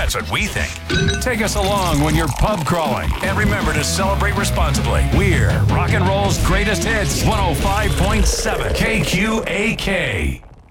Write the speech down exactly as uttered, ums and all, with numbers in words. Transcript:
That's what we think. Take us along when you're pub crawling. And remember to celebrate responsibly. We're rock and roll's greatest hits, one oh five point seven K Q A K.